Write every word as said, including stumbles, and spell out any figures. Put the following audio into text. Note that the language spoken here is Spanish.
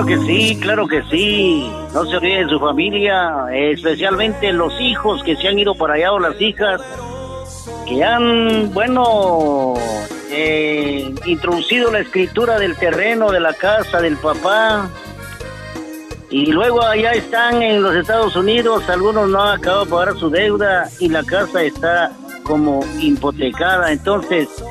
Que sí, claro que sí. No se olvide de su familia, especialmente los hijos que se han ido para allá o las hijas que han, bueno, eh, introducido la escritura del terreno, de la casa del papá. Y luego allá están en los Estados Unidos, algunos no han acabado de pagar su deuda y la casa está como hipotecada. Entonces,